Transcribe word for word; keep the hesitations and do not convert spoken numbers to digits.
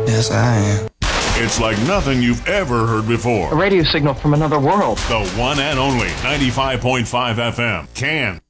Yes, I am. It's like nothing you've ever heard before. A radio signal from another world. The one and only ninety-five point five F M. Can